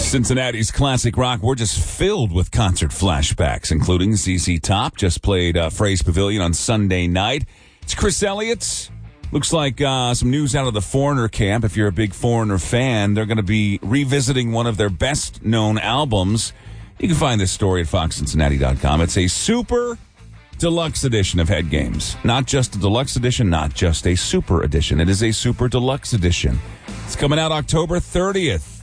Cincinnati's classic rock. We're just filled with concert flashbacks, including ZZ Top. Just played Fraze Pavilion on Sunday night. It's Chris Elliott. Looks like some news out of the Foreigner camp. If you're a big Foreigner fan, they're going to be revisiting one of their best-known albums. You can find this story at foxcincinnati.com. It's a super deluxe edition of Head Games. Not just a deluxe edition, not just a super edition. It is a super deluxe edition. It's coming out October 30th.